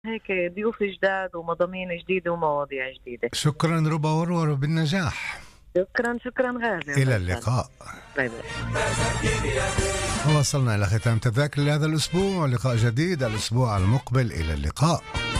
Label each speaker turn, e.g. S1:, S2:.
S1: هيك ضيوف جداد ومضامين جديدة ومواضيع جديدة.
S2: شكرا ربا ورور، بالنجاح.
S1: شكرا شكرا غازي.
S2: إلى اللقاء.
S1: باي باي.
S2: وصلنا إلى ختام تذاكر لهذا الأسبوع، لقاء جديد الأسبوع المقبل. إلى اللقاء.